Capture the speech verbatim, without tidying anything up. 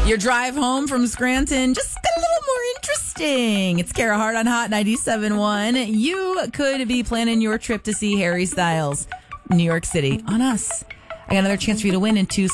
Your drive home from Scranton just got a little more interesting. It's Kara Hart on Hot ninety-seven point one. You could be planning your trip to see Harry Styles, New York City, on us. I got another chance for you to win in two